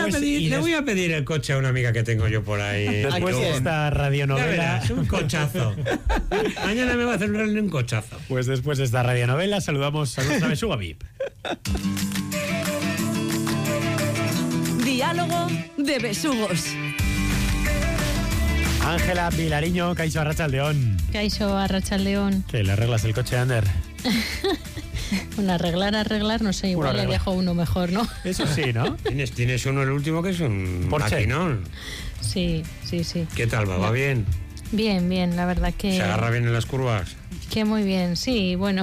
voy a pedir el coche a una amiga que tengo yo por ahí. Después de esta radionovela... Es un cochazo. Mañana me va a hacer un cochazo. Pues después de esta radionovela saludamos a nuestra besuga VIP. Diálogo de besugos. Ángela Vilariño, Kaixo Arratsaldeon. Kaixo Arratsaldeon. ¿Qué, le arreglas el coche a Ander? Bueno, arreglar, no sé, igual le dejo uno mejor, ¿no? Eso sí, ¿no? Tienes uno, el último, que es un maquinón. Sí. ¿Qué tal, va? ¿Va bien? Bien, la verdad que... ¿Se agarra bien en las curvas? Que muy bien, sí, bueno,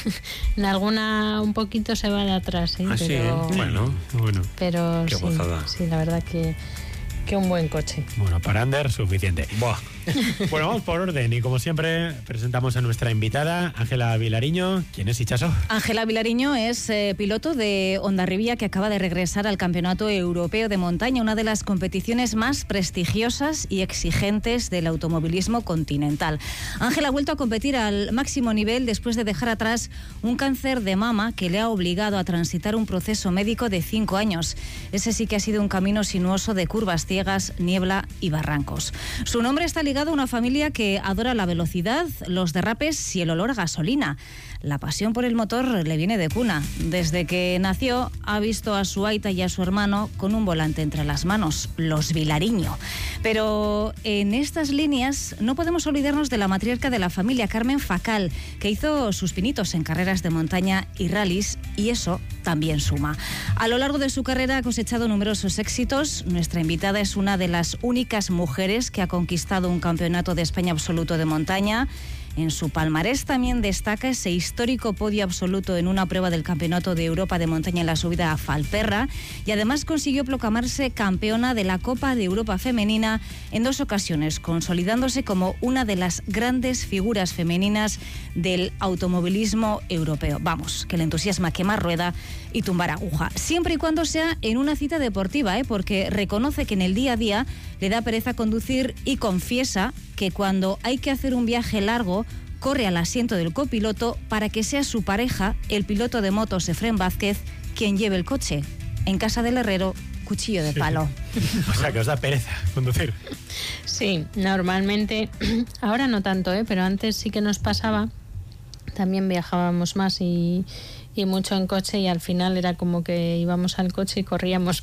en alguna un poquito se va de atrás, ¿eh? Pero, sí, bueno. Pero qué gozada. Sí, la verdad que un buen coche. Bueno, para Ander, suficiente. Buah. Bueno, vamos por orden y como siempre presentamos a nuestra invitada, Ángela Vilariño. ¿Quién es, Ichaso? Ángela Vilariño es piloto de Hondarribia que acaba de regresar al Campeonato Europeo de Montaña, una de las competiciones más prestigiosas y exigentes del automovilismo continental. Ángela ha vuelto a competir al máximo nivel después de dejar atrás un cáncer de mama que le ha obligado a transitar un proceso médico de 5 años. Ese sí que ha sido un camino sinuoso de curvas ciegas, niebla y barrancos. Su nombre está ligado a una familia que adora la velocidad, los derrapes y el olor a gasolina. La pasión por el motor le viene de cuna. Desde que nació ha visto a su aita y a su hermano con un volante entre las manos, los Vilariño. Pero en estas líneas no podemos olvidarnos de la matriarca de la familia, Carmen Facal, que hizo sus pinitos en carreras de montaña y rallies, y eso también suma. A lo largo de su carrera ha cosechado numerosos éxitos. Nuestra invitada es una de las únicas mujeres que ha conquistado un campeonato de España absoluto de montaña. En su palmarés también destaca ese histórico podio absoluto en una prueba del Campeonato de Europa de Montaña en la subida a Falperra, y además consiguió proclamarse campeona de la Copa de Europa Femenina en 2 ocasiones, consolidándose como una de las grandes figuras femeninas del automovilismo europeo. Vamos, que le entusiasma quemar rueda y tumbar aguja, siempre y cuando sea en una cita deportiva, porque reconoce que en el día a día le da pereza conducir y confiesa que cuando hay que hacer un viaje largo corre al asiento del copiloto para que sea su pareja, el piloto de motos Efrén Vázquez, quien lleve el coche. En casa del herrero, cuchillo de palo. O sea, que os da pereza conducir. Sí, normalmente, ahora no tanto, pero antes sí que nos pasaba. También viajábamos más y mucho en coche, y al final era como que íbamos al coche y corríamos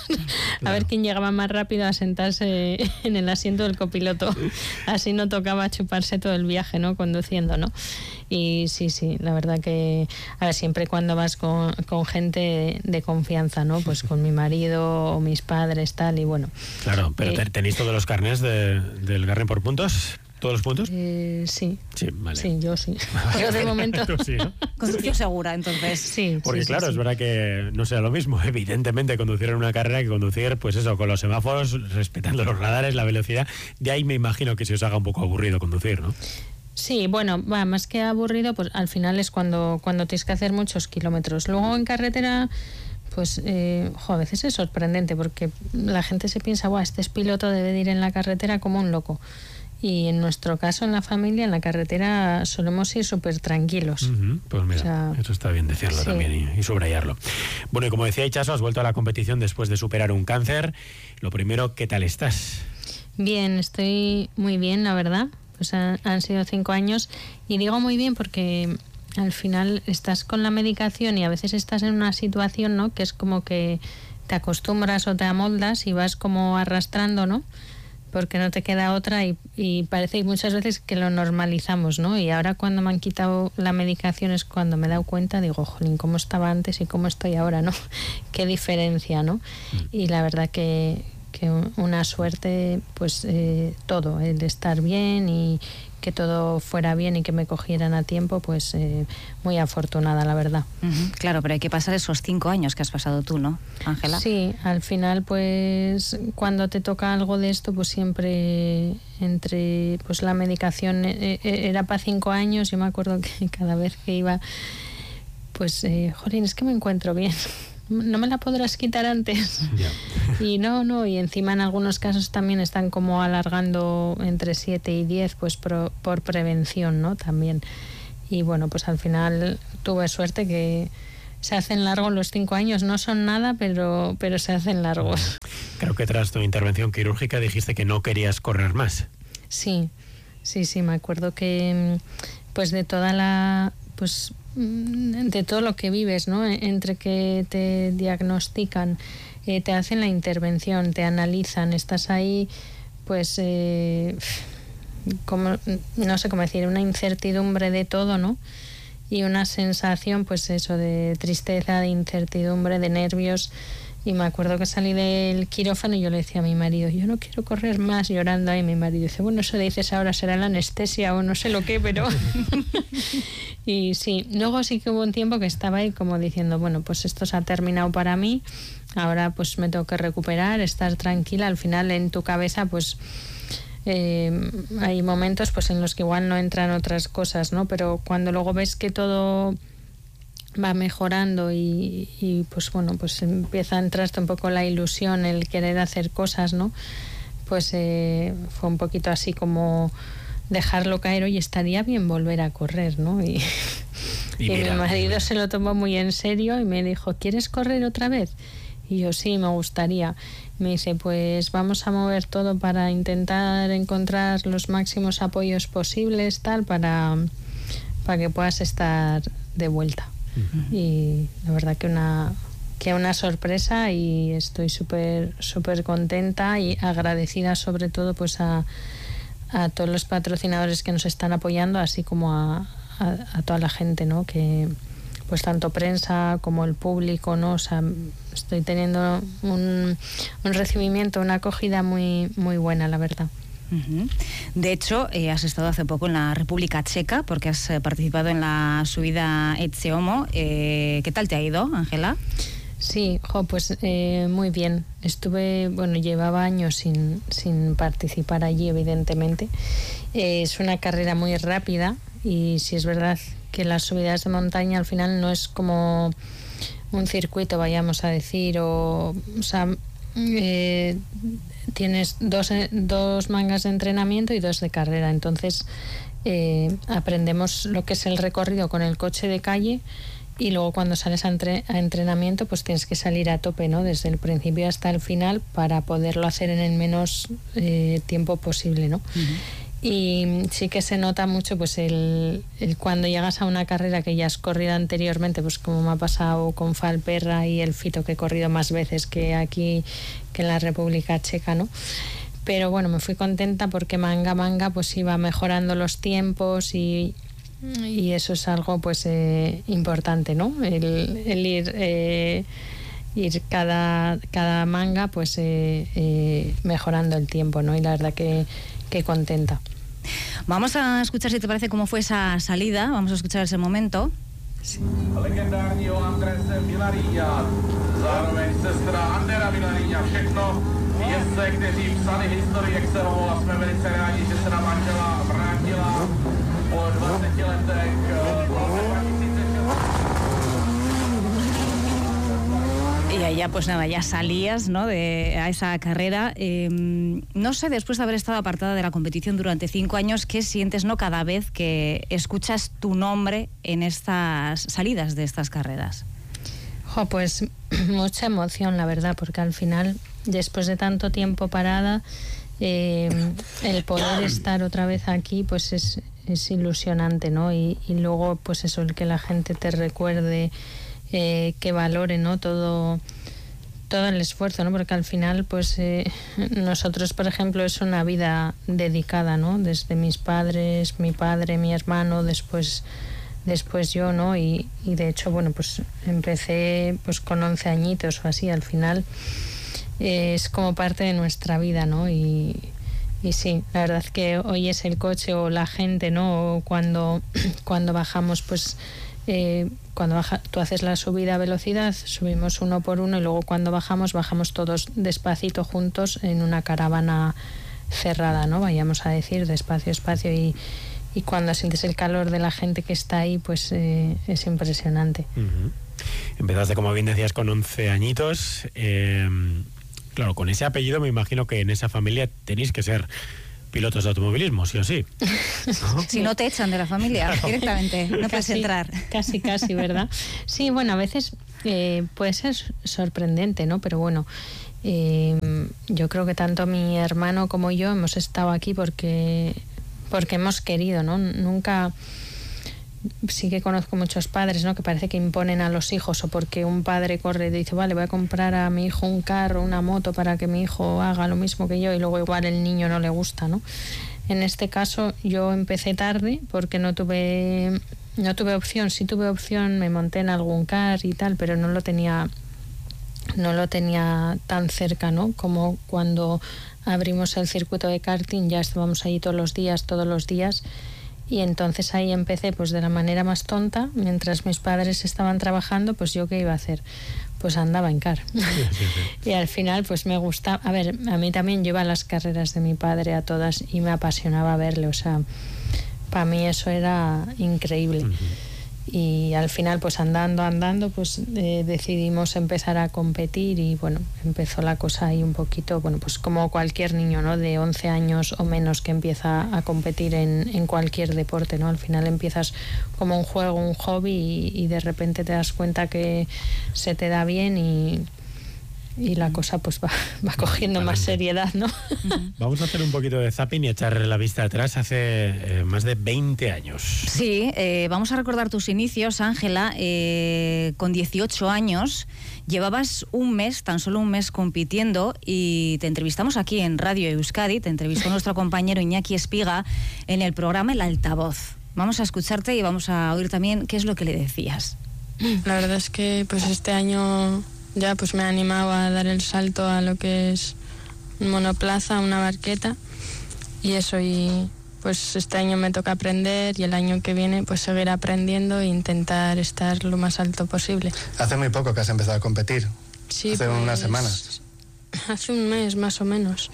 a ver quién llegaba más rápido a sentarse en el asiento del copiloto. Así no tocaba chuparse todo el viaje, ¿no? Conduciendo, ¿no? Y sí, la verdad que, a ver, siempre cuando vas con gente de confianza, ¿no? Pues con mi marido o mis padres, tal, y bueno. Claro, pero ¿tenéis todos los carnés del Garren por puntos? ¿Todos los puntos? Sí. Sí, vale. Sí, yo sí. Pero de momento... Tú sí, ¿no? Conducción segura, entonces. Sí. Porque claro, es verdad que no sea lo mismo, evidentemente, conducir en una carrera que conducir, pues eso, con los semáforos, respetando los radares, la velocidad. De ahí me imagino que se os haga un poco aburrido conducir, ¿no? Sí, bueno, más que aburrido, pues al final es cuando tienes que hacer muchos kilómetros. Luego en carretera... Pues a veces es sorprendente, porque la gente se piensa, este es piloto, debe de ir en la carretera como un loco. Y en nuestro caso, en la familia, en la carretera solemos ir súper tranquilos. Pues mira, eso está bien decirlo también y subrayarlo. Bueno, y como decía Ichaso, has vuelto a la competición después de superar un cáncer. Lo primero, ¿qué tal estás? Bien, estoy muy bien, la verdad. Pues han sido 5 años, y digo muy bien porque al final estás con la medicación y a veces estás en una situación, ¿no?, que es como que te acostumbras o te amoldas y vas como arrastrando, ¿no?, porque no te queda otra, y parece muchas veces que lo normalizamos, ¿no? Y ahora cuando me han quitado la medicación es cuando me he dado cuenta, digo, jolín, cómo estaba antes y cómo estoy ahora, ¿no? Qué diferencia, ¿no? Y la verdad que una suerte, pues todo, el estar bien y que todo fuera bien y que me cogieran a tiempo, pues muy afortunada, la verdad. Claro, pero hay que pasar esos 5 años que has pasado tú, ¿no, Ángela? Sí, al final, pues cuando te toca algo de esto, pues siempre entre pues la medicación era para 5 años. Yo me acuerdo que cada vez que iba, pues jolín, es que me encuentro bien. No me la podrás quitar antes. Yeah. Y no, y encima en algunos casos también están como alargando entre 7 y 10, pues por prevención, ¿no? También. Y bueno, pues al final tuve suerte que se hacen largos los 5 años. No son nada, pero se hacen largos. Creo que tras tu intervención quirúrgica dijiste que no querías correr más. Sí, me acuerdo que pues de toda la... pues de todo lo que vives, ¿no? Entre que te diagnostican, te hacen la intervención, te analizan, estás ahí, pues como, no sé cómo decir, una incertidumbre de todo, ¿no? Y una sensación, pues eso, de tristeza, de incertidumbre, de nervios. Y me acuerdo que salí del quirófano y yo le decía a mi marido, yo no quiero correr más, llorando. Y mi marido dice, bueno, eso le dices ahora, será la anestesia o no sé lo qué, pero... Y sí, luego sí que hubo un tiempo que estaba ahí como diciendo, bueno, pues esto se ha terminado para mí, ahora pues me tengo que recuperar, estar tranquila. Al final en tu cabeza pues hay momentos pues en los que igual no entran otras cosas, ¿no? Pero cuando luego ves que todo va mejorando y pues bueno, pues empieza a entrarte un poco la ilusión, el querer hacer cosas, ¿no? Pues fue un poquito así como dejarlo caer, y estaría bien volver a correr, ¿no? Y mira, mi marido se lo tomó muy en serio y me dijo, ¿quieres correr otra vez? Y yo, sí, me gustaría. Me dice, pues vamos a mover todo para intentar encontrar los máximos apoyos posibles, tal, para que puedas estar de vuelta. Uh-huh. Y la verdad que una sorpresa, y estoy súper contenta y agradecida sobre todo pues a todos los patrocinadores que nos están apoyando, así como a toda la gente, ¿no? Que pues tanto prensa como el público, ¿no? O sea, estoy teniendo un recibimiento, una acogida muy muy buena, la verdad. Uh-huh. De hecho, has estado hace poco en la República Checa porque has participado en la subida Etxe Homo. ¿Qué tal te ha ido, Ángela? Sí, pues muy bien. Llevaba años sin participar allí, evidentemente. Es una carrera muy rápida, y sí es verdad que las subidas de montaña al final no es como un circuito, vayamos a decir, o sea, tienes dos mangas de entrenamiento y 2 de carrera. Entonces aprendemos lo que es el recorrido con el coche de calle. Y luego cuando sales a entrenamiento, pues tienes que salir a tope, ¿no? Desde el principio hasta el final para poderlo hacer en el menos tiempo posible, ¿no? Uh-huh. Y sí que se nota mucho pues el cuando llegas a una carrera que ya has corrido anteriormente, pues como me ha pasado con Valperra y el Fito, que he corrido más veces que aquí, que en la República Checa, ¿no? Pero bueno, me fui contenta porque manga a manga pues iba mejorando los tiempos, y eso es algo pues importante, ¿no? El ir cada manga pues mejorando el tiempo, ¿no? Y la verdad que contenta. Vamos a escuchar, si te parece, cómo fue esa salida. Vamos a escuchar ese momento. Sí. Legendárního Andrese Villaríňa, zároveň sestra Andrea Villaríňa, všechno jezdce, kteří psali historii Excelovu, a jsme velice rádi, že se nám manžela vrátila po 20 letech. Y allá, pues nada, ya salías, ¿no?, a esa carrera. No sé, después de haber estado apartada de la competición durante 5 años, ¿qué sientes, no, cada vez que escuchas tu nombre en estas salidas de estas carreras? Pues mucha emoción, la verdad, porque al final, después de tanto tiempo parada, el poder estar otra vez aquí, pues es ilusionante, ¿no? Y luego, pues eso, el que la gente te recuerde, que valore, ¿no?, todo el esfuerzo, ¿no? Porque al final, pues nosotros, por ejemplo, es una vida dedicada, ¿no? Desde mis padres, mi padre, mi hermano, después yo, ¿no? Y de hecho, bueno, pues empecé pues con 11 añitos o así. Al final es como parte de nuestra vida, ¿no? Y sí, la verdad es que oyes el coche o la gente, ¿no? O cuando bajamos, pues tú haces la subida a velocidad, subimos uno por uno, y luego cuando bajamos todos despacito juntos en una caravana cerrada, ¿no? Vayamos a decir, despacio, y cuando sientes el calor de la gente que está ahí, pues es impresionante. Uh-huh. Empezaste, como bien decías, con 11 añitos. Claro, con ese apellido me imagino que en esa familia tenéis que ser pilotos de automovilismo, sí o sí, ¿no? Si no te echan de la familia, claro, directamente, no puedes entrar. Casi, ¿verdad? Sí, bueno, a veces puede ser sorprendente, ¿no? Pero bueno, yo creo que tanto mi hermano como yo hemos estado aquí porque hemos querido, ¿no? Nunca... Sí que conozco muchos padres, ¿no?, que parece que imponen a los hijos, o porque un padre corre y dice, vale, voy a comprar a mi hijo un carro, una moto para que mi hijo haga lo mismo que yo, y luego igual el niño no le gusta, ¿no? En este caso yo empecé tarde porque no tuve opción. Sí tuve opción, me monté en algún car y tal, pero no lo tenía tan cerca, ¿no?, como cuando abrimos el circuito de karting. Ya estábamos ahí todos los días, y entonces ahí empecé pues de la manera más tonta. Mientras mis padres estaban trabajando, pues yo qué iba a hacer, pues andaba en car. Sí. Y al final pues me gusta, a ver, a mí también lleva las carreras de mi padre a todas y me apasionaba verle, o sea, para mí eso era increíble. Y al final pues andando pues decidimos empezar a competir, y bueno, empezó la cosa ahí un poquito, bueno, pues como cualquier niño, ¿no?, de 11 años o menos que empieza a competir en cualquier deporte, ¿no? Al final empiezas como un juego, un hobby, y de repente te das cuenta que se te da bien y la cosa pues va cogiendo más seriedad, ¿no? Vamos a hacer un poquito de zapping y echar la vista atrás hace más de 20 años. Sí, vamos a recordar tus inicios, Ángela. Con 18 años llevabas tan solo un mes compitiendo, y te entrevistamos aquí en Radio Euskadi, te entrevistó nuestro compañero Iñaki Espiga en el programa El Altavoz. Vamos a escucharte y vamos a oír también qué es lo que le decías. La verdad es que pues este año ya pues me he animado a dar el salto a lo que es un monoplaza, una barqueta, y eso, y pues este año me toca aprender, y el año que viene pues seguir aprendiendo e intentar estar lo más alto posible. Hace muy poco que has empezado a competir. Sí, hace pues, unas semanas. Hace un mes más o menos.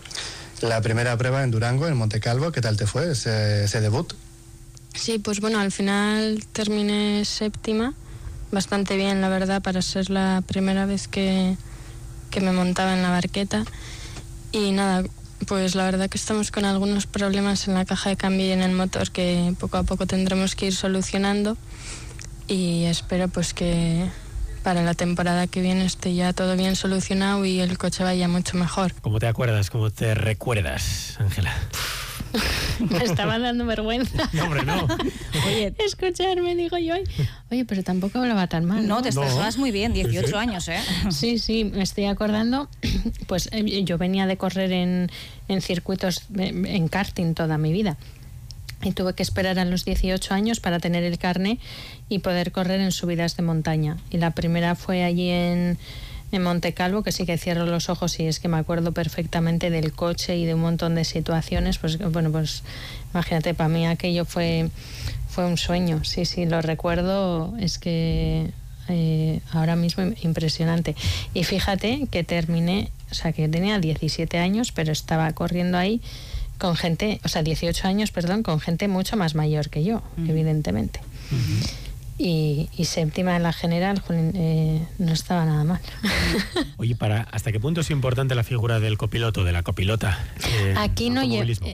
La primera prueba en Durango, en Montecalvo, ¿qué tal te fue ese debut? Sí, pues bueno, al final terminé séptima. Bastante bien, la verdad, para ser la primera vez que me montaba en la barqueta. Y nada, pues la verdad que estamos con algunos problemas en la caja de cambio y en el motor que poco a poco tendremos que ir solucionando, y espero pues que para la temporada que viene esté ya todo bien solucionado y el coche vaya mucho mejor. ¿Cómo te acuerdas, cómo te recuerdas, Ángela? Me estaba dando vergüenza. No, hombre, no. Oye, escucharme, digo yo. Oye, pero tampoco hablaba tan mal. No, te expresabas muy bien, 18 años, ¿eh? Sí, me estoy acordando. Pues yo venía de correr en circuitos, en karting toda mi vida. Y tuve que esperar a los 18 años para tener el carné y poder correr en subidas de montaña. Y la primera fue allí en Montecalvo, que sí que cierro los ojos y es que me acuerdo perfectamente del coche y de un montón de situaciones. Pues bueno, pues imagínate, para mí aquello fue un sueño. Sí, lo recuerdo, es que ahora mismo impresionante. Y fíjate que terminé, o sea, que yo tenía 17 años, pero estaba corriendo ahí con gente, o sea, 18 años, perdón, con gente mucho más mayor que yo, evidentemente. Y séptima en la general, no estaba nada mal. Oye, ¿hasta qué punto es importante la figura del copiloto, de la copilota? Aquí no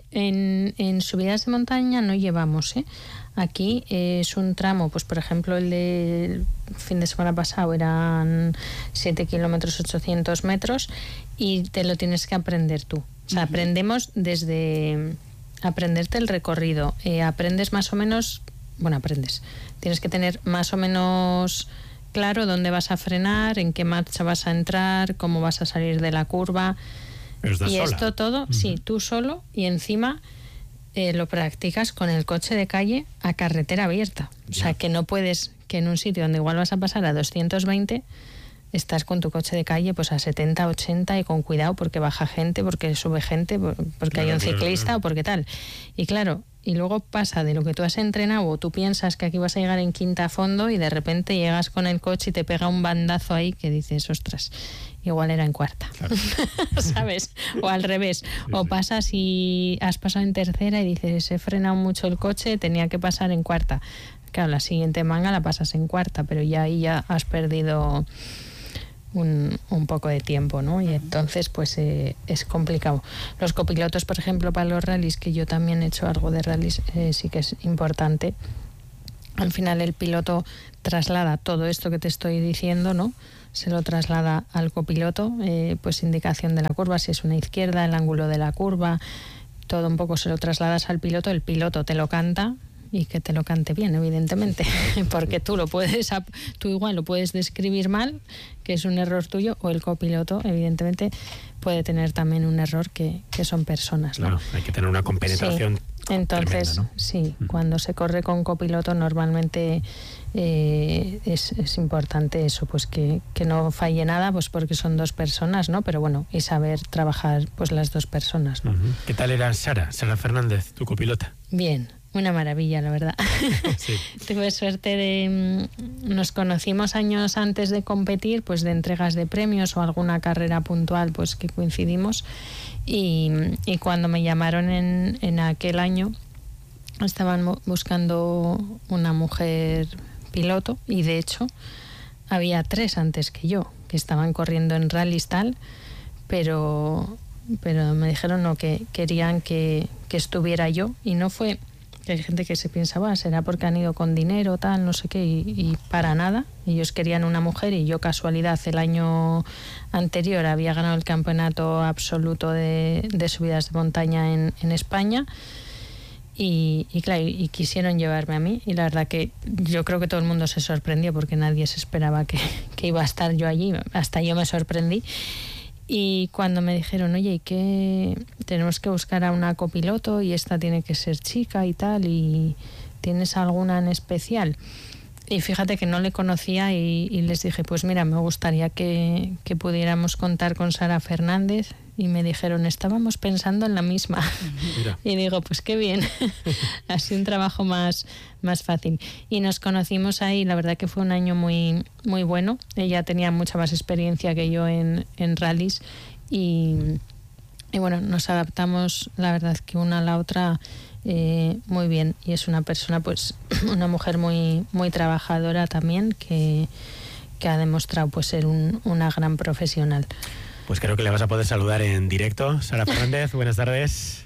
en subidas de montaña no llevamos, ¿eh? Aquí es un tramo, pues por ejemplo el del fin de semana pasado eran 7 kilómetros 800 metros y te lo tienes que aprender tú. O sea, aprendemos desde aprenderte el recorrido, aprendes más o menos, tienes que tener más o menos claro dónde vas a frenar, en qué marcha vas a entrar, cómo vas a salir de la curva. Pero estás sola. Esto todo, sí, tú solo, y encima lo practicas con el coche de calle a carretera abierta. O sea, que no puedes, que en un sitio donde igual vas a pasar a 220, estás con tu coche de calle pues a 70, 80 y con cuidado porque baja gente, porque sube gente, porque hay un ciclista o porque tal. Y claro, y luego pasa de lo que tú has entrenado, o tú piensas que aquí vas a llegar en quinta a fondo y de repente llegas con el coche y te pega un bandazo ahí que dices, ostras, igual era en cuarta. Claro. ¿Sabes? O al revés. O pasas y has pasado en tercera y dices, he frenado mucho el coche, tenía que pasar en cuarta. Claro, la siguiente manga la pasas en cuarta, pero ya ahí ya has perdido un poco de tiempo, ¿no? Y entonces pues es complicado. Los copilotos, por ejemplo, para los rallies, que yo también he hecho algo de rallies, sí que es importante. Al final el piloto traslada todo esto que te estoy diciendo, ¿no? se lo traslada al copiloto, pues indicación de la curva, si es una izquierda, el ángulo de la curva, todo un poco se lo trasladas al piloto, el piloto te lo canta, y que te lo cante bien, evidentemente, porque tú igual lo puedes describir mal, que es un error tuyo, o el copiloto, evidentemente, puede tener también un error que son personas, ¿no? Claro, hay que tener una compenetración. Sí. Entonces, tremenda, ¿no? sí, cuando se corre con copiloto normalmente es importante eso, pues que no falle nada, pues porque son dos personas, ¿no? Pero bueno, y saber trabajar pues las dos personas, ¿no? ¿Qué tal era Sara Fernández, tu copilota? Bien, una maravilla, la verdad. Sí. Tuve suerte nos conocimos años antes de competir, pues de entregas de premios o alguna carrera puntual, pues que coincidimos. Y cuando me llamaron en aquel año, estaban buscando una mujer piloto, y de hecho había 3 antes que yo, que estaban corriendo en rallies tal, pero me dijeron no, que querían que estuviera yo, y no fue... Hay gente que se piensa, será porque han ido con dinero, tal, no sé qué, y para nada. Ellos querían una mujer, y yo, casualidad, el año anterior había ganado el campeonato absoluto de subidas de montaña en España, y claro, y quisieron llevarme a mí, y la verdad que yo creo que todo el mundo se sorprendió, porque nadie se esperaba que iba a estar yo allí, hasta yo me sorprendí. Y cuando me dijeron, oye, ¿y qué? Tenemos que buscar a una copiloto, y esta tiene que ser chica y tal, y ¿tienes alguna en especial? Y fíjate que no le conocía, y les dije, pues mira, me gustaría que pudiéramos contar con Sara Fernández, y me dijeron, estábamos pensando en la misma. Mira. Y digo, pues qué bien, así un trabajo más fácil. Y nos conocimos ahí, la verdad que fue un año muy, muy bueno. Ella tenía mucha más experiencia que yo en rallies, y bueno, nos adaptamos, la verdad que una a la otra muy bien, y es una persona, pues una mujer muy, muy trabajadora también, que ha demostrado pues ser una gran profesional. Pues creo que le vas a poder saludar en directo. Sara Fernández, buenas tardes.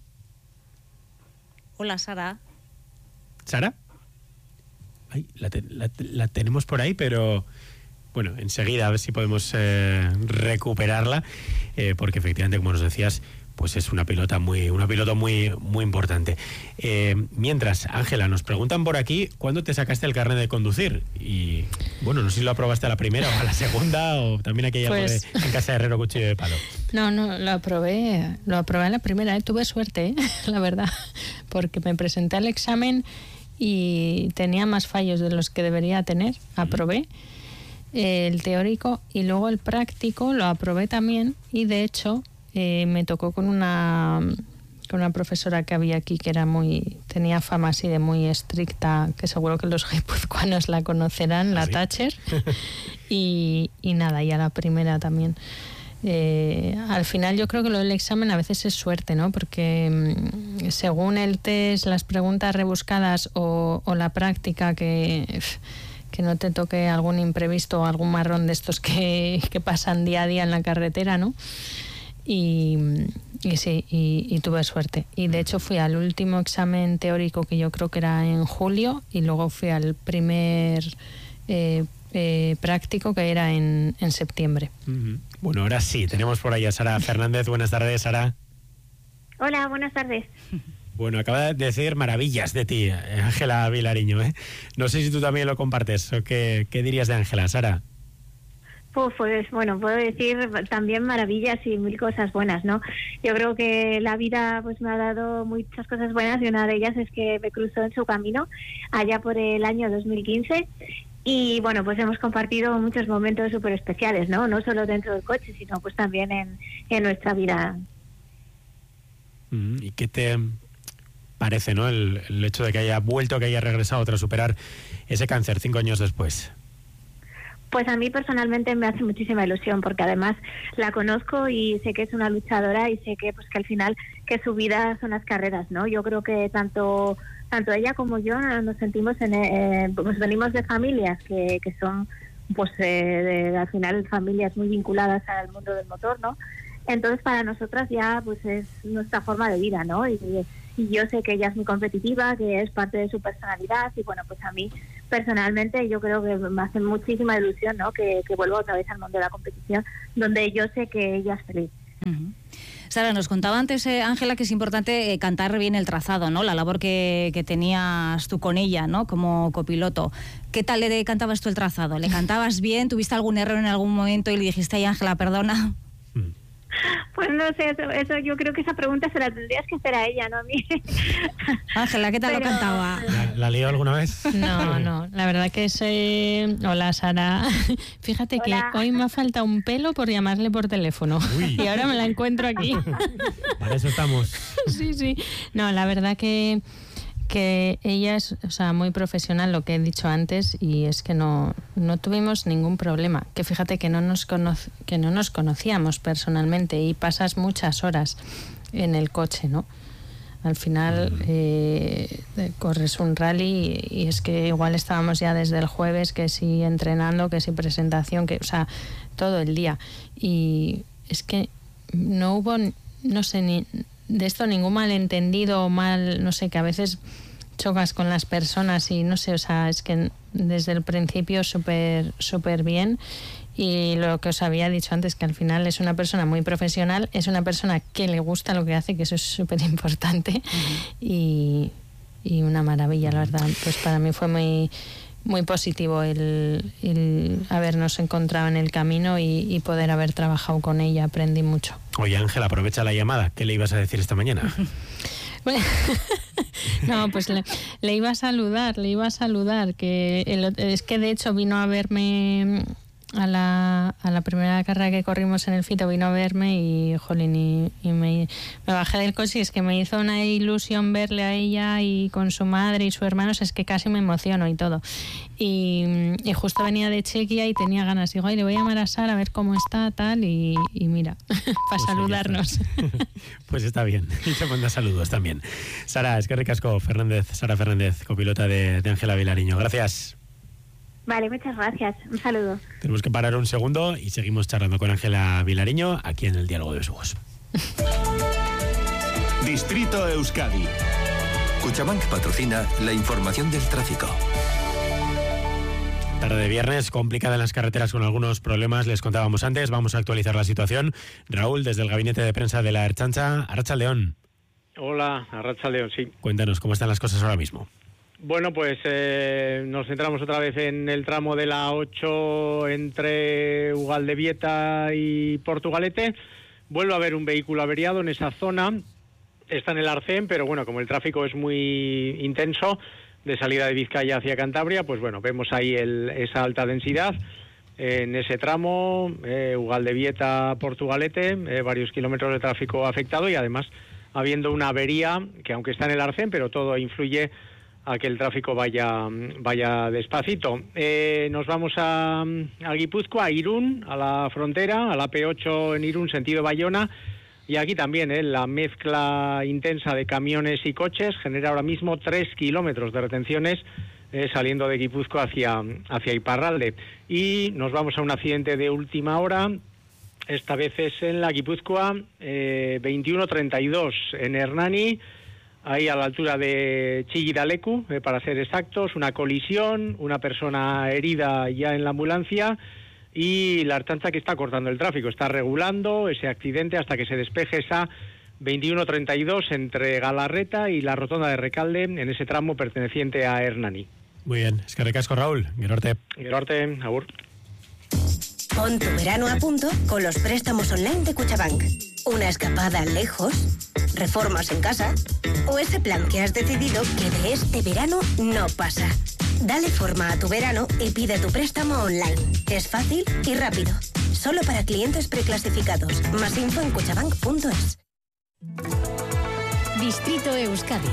Hola, Sara. ¿Sara? Ay, la tenemos por ahí, pero bueno, enseguida a ver si podemos recuperarla, porque efectivamente, como nos decías, pues es una piloto muy importante. Mientras, Ángela, nos preguntan por aquí, ¿cuándo te sacaste el carnet de conducir? Y bueno, no sé si lo aprobaste a la primera o a la segunda, o también aquí hay algo en casa de herrero cuchillo de palo. No, lo aprobé a la primera, tuve suerte, la verdad, porque me presenté al examen y tenía más fallos de los que debería tener. Aprobé el teórico, y luego el práctico lo aprobé también, y de hecho me tocó con una profesora que había aquí, que tenía fama así de muy estricta, que seguro que los guipuzcoanos la conocerán, la Thatcher. Y nada, y a la primera también. Al final yo creo que lo del examen a veces es suerte, ¿no? Porque según el test, las preguntas rebuscadas o la práctica, que no te toque algún imprevisto o algún marrón de estos que pasan día a día en la carretera, ¿no? Y sí, y tuve suerte. Y de hecho fui al último examen teórico, que yo creo que era en julio, y luego fui al primer práctico, que era en septiembre. Bueno, ahora sí, tenemos por ahí a Sara Fernández. Buenas tardes, Sara. Hola, buenas tardes. Bueno, acaba de decir maravillas de ti, Ángela Vilariño, ¿eh? No sé si tú también lo compartes. ¿O qué dirías de Ángela, Sara? Pues bueno, puedo decir también maravillas y 1000 cosas buenas, ¿no? Yo creo que la vida pues me ha dado muchas cosas buenas, y una de ellas es que me cruzó en su camino allá por el año 2015, y bueno, pues hemos compartido muchos momentos súper especiales, ¿no? No solo dentro del coche, sino pues también en nuestra vida. ¿Y qué te parece, no, el hecho de que haya vuelto, que haya regresado tras superar ese cáncer 5 años después? Pues a mí personalmente me hace muchísima ilusión, porque además la conozco y sé que es una luchadora, y sé que pues que al final que su vida son las carreras, ¿no? Yo creo que tanto ella como yo nos sentimos pues venimos de familias que son pues al final familias muy vinculadas al mundo del motor, ¿no? Entonces para nosotras ya pues es nuestra forma de vida, ¿no? Y yo sé que ella es muy competitiva, que es parte de su personalidad, y bueno, pues a mí personalmente yo creo que me hace muchísima ilusión, ¿no? Que vuelva otra vez al mundo de la competición, donde yo sé que ella es feliz. Uh-huh. Sara, nos contaba antes Ángela que es importante cantar bien el trazado, ¿no? La labor que tenías tú con ella, ¿no? Como copiloto. ¿Qué tal le cantabas tú el trazado? ¿Le cantabas bien? ¿Tuviste algún error en algún momento y le dijiste, ay, Ángela, perdona? Pues no sé, eso yo creo que esa pregunta se la tendrías que hacer a ella, no a mí. Ángela, ¿qué tal lo cantaba? ¿La lió alguna vez? No, la verdad que hola, Sara. Fíjate Hola. que hoy me ha faltado un pelo por llamarle por teléfono. Uy. Y ahora me la encuentro aquí. Para eso estamos. Sí. No, la verdad que ella es, o sea, muy profesional, lo que he dicho antes, y es que no tuvimos ningún problema. Que fíjate que no nos conocíamos personalmente y pasas muchas horas en el coche, ¿no? Al final corres un rally y es que igual estábamos ya desde el jueves, que sí entrenando, que sí presentación, o sea, todo el día. Y es que no hubo, no sé, ni de esto ningún malentendido o mal, no sé, que a veces chocas con las personas y no sé, o sea, es que desde el principio súper bien. Y lo que os había dicho antes, que al final es una persona muy profesional, es una persona que le gusta lo que hace, que eso es súper importante. Y una maravilla, la verdad. Pues para mí fue muy positivo el habernos encontrado en el camino y poder haber trabajado con ella. Aprendí mucho. Oye, Ángela, aprovecha la llamada. ¿Qué le ibas a decir esta mañana? Bueno, no, pues le iba a saludar, que es que de hecho vino a verme a la primera carrera que corrimos en el Fito, vino a verme y jolín, y me bajé del coche y es que me hizo una ilusión verle a ella y con su madre y su hermano, es que casi me emociono y todo. Y justo venía de Chequia y tenía ganas, digo, ay, le voy a llamar a Sara a ver cómo está, tal, y mira, para saludarnos. Pues está bien, y te manda saludos también. Sara, es que ricasco, Sara Fernández, copilota de Ángela Vilariño. Gracias. Vale, muchas gracias. Un saludo. Tenemos que parar un segundo y seguimos charlando con Ángela Vilariño aquí en el Diálogo de Besugos. Distrito Euskadi. Cuchabank patrocina la información del tráfico. Tarde de viernes, complicada en las carreteras con algunos problemas, les contábamos antes. Vamos a actualizar la situación. Raúl, desde el gabinete de prensa de la Ertzaintza, Arratsaldeon. Hola, Arratsaldeon, sí. Cuéntanos, ¿cómo están las cosas ahora mismo? Bueno, pues nos centramos otra vez en el tramo de la 8 entre Ugaldebieta y Portugalete. Vuelve a haber un vehículo averiado en esa zona. Está en el Arcén, pero bueno, como el tráfico es muy intenso, de salida de Vizcaya hacia Cantabria, pues bueno, vemos ahí esa alta densidad en ese tramo, Ugaldebieta-Portugalete, varios kilómetros de tráfico afectado y además habiendo una avería que aunque está en el Arcén, pero todo influye a que el tráfico vaya despacito. Nos vamos a Guipúzcoa, a Irún, a la frontera, a la P8 en Irún, sentido Bayona, y aquí también la mezcla intensa de camiones y coches genera ahora mismo 3 kilómetros de retenciones saliendo de Guipúzcoa hacia Iparralde. Y nos vamos a un accidente de última hora, esta vez es en la Guipúzcoa 2132, en Hernani, ahí a la altura de Chillidalecu, para ser exactos, una colisión, una persona herida ya en la ambulancia y la Ertzaintza que está cortando el tráfico, está regulando ese accidente hasta que se despeje esa 2132 entre Galarreta y la rotonda de Recalde en ese tramo perteneciente a Hernani. Muy bien, es que recasco, Raúl. Gerorte, agur. Pon tu verano a punto con los préstamos online de Cuchabank. Una escapada lejos, reformas en casa o ese plan que has decidido que de este verano no pasa. Dale forma a tu verano y pide tu préstamo online. Es fácil y rápido. Solo para clientes preclasificados. Más info en cuchabank.es. Distrito Euskadi.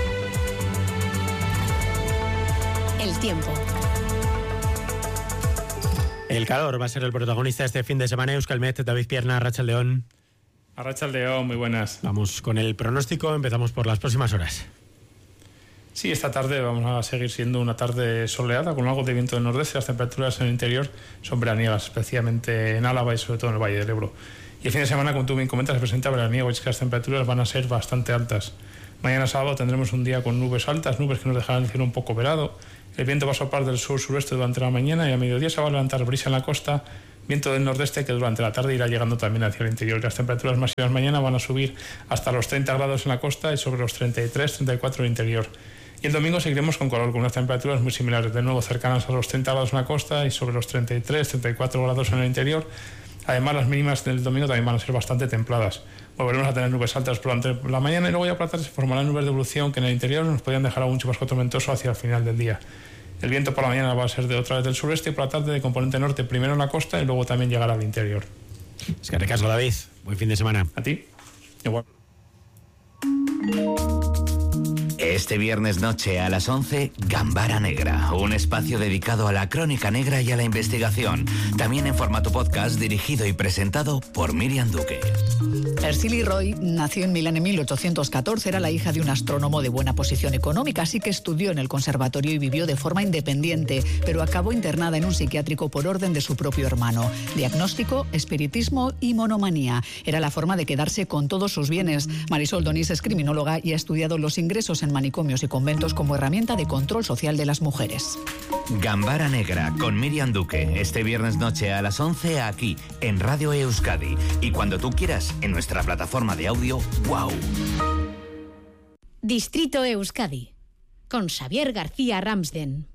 El tiempo. El calor va a ser el protagonista este fin de semana. Euskalmet, David Pierna, Arratsaldeon. Arratsaldeon, muy buenas. Vamos con el pronóstico, empezamos por las próximas horas. Sí, esta tarde vamos a seguir siendo una tarde soleada con algo de viento del nordeste. Las temperaturas en el interior son veraniegas, especialmente en Álava y sobre todo en el Valle del Ebro. Y el fin de semana, como tú bien comentas, se presenta veraniego, y es que las temperaturas van a ser bastante altas. Mañana sábado tendremos un día con nubes altas, nubes que nos dejarán el cielo un poco velado. El viento va a soplar del sur-sureste durante la mañana y a mediodía se va a levantar brisa en la costa, viento del nordeste que durante la tarde irá llegando también hacia el interior. Las temperaturas máximas mañana van a subir hasta los 30 grados en la costa y sobre los 33-34 en el interior. Y el domingo seguiremos con calor, con unas temperaturas muy similares, de nuevo cercanas a los 30 grados en la costa y sobre los 33-34 grados en el interior. Además, las mínimas del domingo también van a ser bastante templadas. Volveremos a tener nubes altas durante la mañana y luego ya por la tarde se formarán nubes de evolución que en el interior nos podrían dejar algún chubasco tormentoso hacia el final del día. El viento por la mañana va a ser de otra vez del sureste y por la tarde de componente norte, primero en la costa y luego también llegará al interior. Es que recasco, David. Buen fin de semana. A ti. Igual. Este viernes noche a las 11, Gambara Negra, un espacio dedicado a la crónica negra y a la investigación, también en formato podcast dirigido y presentado por Miriam Duque. Ercili Roy nació en Milán en 1814, era la hija de un astrónomo de buena posición económica, así que estudió en el conservatorio y vivió de forma independiente, pero acabó internada en un psiquiátrico por orden de su propio hermano. Diagnóstico, espiritismo y monomanía. Era la forma de quedarse con todos sus bienes. Marisol Donís es criminóloga y ha estudiado los ingresos en manicomios y conventos como herramienta de control social de las mujeres. Gambara Negra con Miriam Duque, este viernes noche a las 11 aquí, en Radio Euskadi. Y cuando tú quieras, en nuestra plataforma de audio, ¡wow! Distrito Euskadi, con Xavier García Ramsden.